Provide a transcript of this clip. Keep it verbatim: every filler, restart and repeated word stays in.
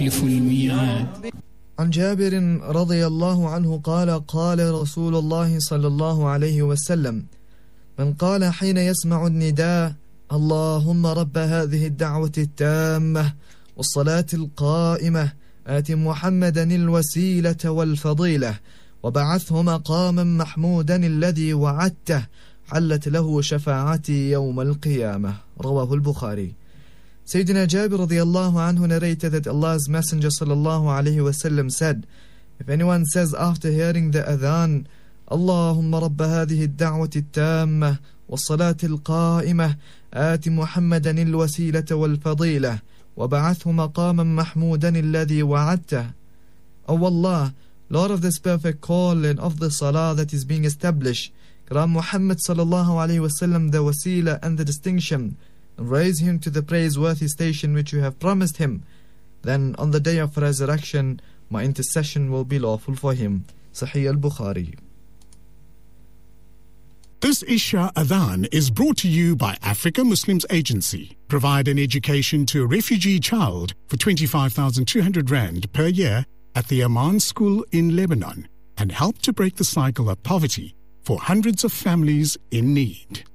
يخلف الميعاد. عن جابر رضي الله عنه قال قال رسول الله صلى الله عليه وسلم: من قال حين يسمع النداء: اللهم رب هذه الدعوة التامة والصلاة القائمة آت محمدا الوسيلة والفضيلة وبعثه مقاما محمودا الذي وعدته حلت له شفاعتي يوم القيامة. رواه البخاري. Sayyidina Jabir radiyallahu anhu narrated that Allah's Messenger sallallahu alayhi wasallam said, if anyone says after hearing the adhan, Allahumma rabba hadhihi ad-da'wati at-tamma was-salati al-qa'imah آت محمدا الوسيلة والفضيلة وبعثه مقاما محمودا الذي وعدته. O Allah, Lord of this perfect call and of the salah that is being established, grant Muhammad sallallahu alayhi wasallam the wasila and the distinction, and raise him to the praiseworthy station which you have promised him. Then on the day of resurrection, my intercession will be lawful for him. Sahih al-Bukhari. This Isha Adhan is brought to you by Africa Muslims Agency. Provide an education to a refugee child for twenty-five thousand two hundred rand per year at the Aman School in Lebanon and help to break the cycle of poverty for hundreds of families in need.